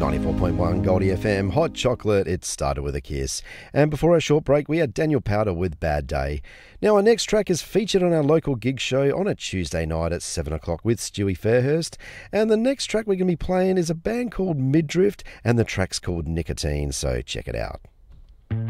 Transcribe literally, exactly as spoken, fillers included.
ninety-four point one Goldie F M, Hot Chocolate, it started with a kiss. And before our short break, we had Daniel Powder with Bad Day. Now, our next track is featured on our local gig show on a Tuesday night at seven o'clock with Stewie Fairhurst. And the next track we're going to be playing is a band called Midrift, and the track's called Nicotine, so check it out.